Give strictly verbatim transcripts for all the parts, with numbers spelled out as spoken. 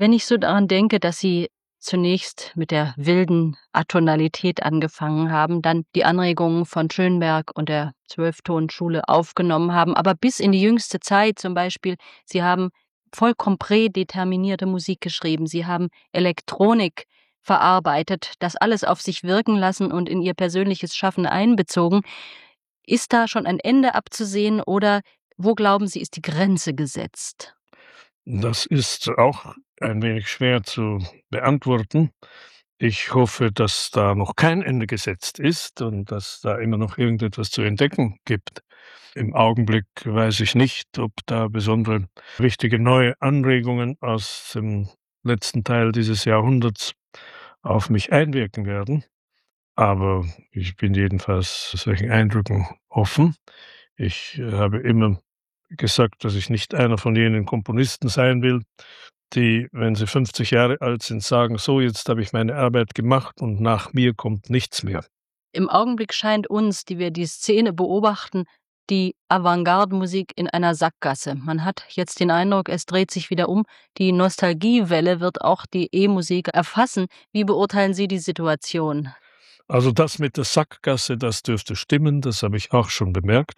Wenn ich so daran denke, dass Sie zunächst mit der wilden Atonalität angefangen haben, dann die Anregungen von Schönberg und der Zwölftonschule aufgenommen haben, aber bis in die jüngste Zeit zum Beispiel, Sie haben vollkommen prädeterminierte Musik geschrieben, Sie haben Elektronik verarbeitet, das alles auf sich wirken lassen und in Ihr persönliches Schaffen einbezogen. Ist da schon ein Ende abzusehen oder wo glauben Sie, ist die Grenze gesetzt? Das ist auch ein wenig schwer zu beantworten. Ich hoffe, dass da noch kein Ende gesetzt ist und dass da immer noch irgendetwas zu entdecken gibt. Im Augenblick weiß ich nicht, ob da besondere wichtige neue Anregungen aus dem letzten Teil dieses Jahrhunderts auf mich einwirken werden, aber ich bin jedenfalls solchen Eindrücken offen. Ich, äh, habe immer gesagt, dass ich nicht einer von jenen Komponisten sein will, die, wenn sie fünfzig Jahre alt sind, sagen: „So, jetzt habe ich meine Arbeit gemacht und nach mir kommt nichts mehr." Im Augenblick scheint uns, die wir die Szene beobachten, die Avantgarde-Musik in einer Sackgasse. Man hat jetzt den Eindruck, es dreht sich wieder um. Die Nostalgiewelle wird auch die E-Musik erfassen. Wie beurteilen Sie die Situation? Also, das mit der Sackgasse, das dürfte stimmen, das habe ich auch schon bemerkt.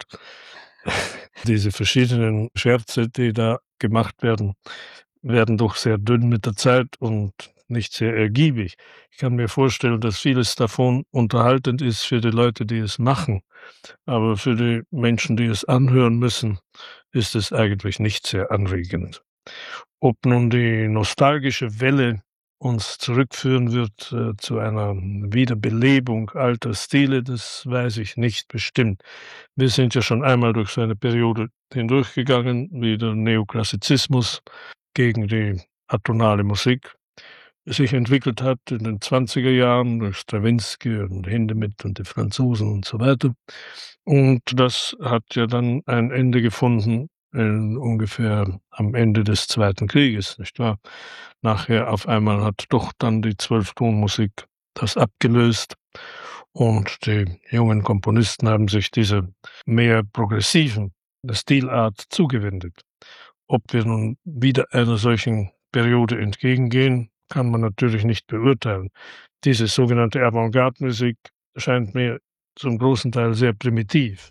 Diese verschiedenen Scherze, die da gemacht werden, werden doch sehr dünn mit der Zeit und nicht sehr ergiebig. Ich kann mir vorstellen, dass vieles davon unterhaltend ist für die Leute, die es machen, aber für die Menschen, die es anhören müssen, ist es eigentlich nicht sehr anregend. Ob nun die nostalgische Welle uns zurückführen wird, äh, zu einer Wiederbelebung alter Stile, das weiß ich nicht bestimmt. Wir sind ja schon einmal durch so eine Periode hindurchgegangen, wie der Neoklassizismus gegen die atonale Musik sich entwickelt hat in den zwanziger Jahren durch Strawinsky und Hindemith und die Franzosen und so weiter. Und das hat ja dann ein Ende gefunden, äh, ungefähr am Ende des Zweiten Krieges, nicht wahr? Nachher auf einmal hat doch dann die Zwölftonmusik das abgelöst und die jungen Komponisten haben sich dieser mehr progressiven Stilart zugewendet. Ob wir nun wieder einer solchen Periode entgegengehen, kann man natürlich nicht beurteilen. Diese sogenannte Avantgarde-Musik scheint mir zum großen Teil sehr primitiv.